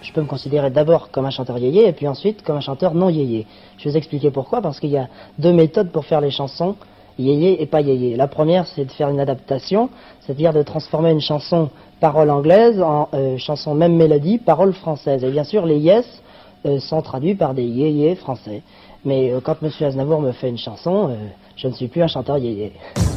je peux me considérer d'abord comme un chanteur yéyé et puis ensuite comme un chanteur non yéyé. Je vais vous expliquer pourquoi, parce qu'il y a deux méthodes pour faire les chansons yéyé et pas yéyé. La première, c'est de faire une adaptation, c'est-à-dire de transformer une chanson parole anglaise en chanson même mélodie, parole française. Et bien sûr, les yes sont traduits par des yéyés français. Mais quand M. Aznavour me fait une chanson, je ne suis plus un chanteur yéyé.